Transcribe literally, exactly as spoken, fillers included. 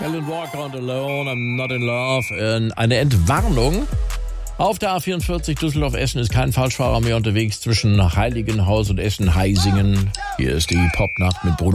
Alan Walker und Alone, I'm Not in Love. Äh, eine Entwarnung. Auf der A vierundvierzig Düsseldorf-Essen ist kein Falschfahrer mehr unterwegs zwischen Heiligenhaus und Essen-Heisingen. Hier ist die Popnacht mit Bruno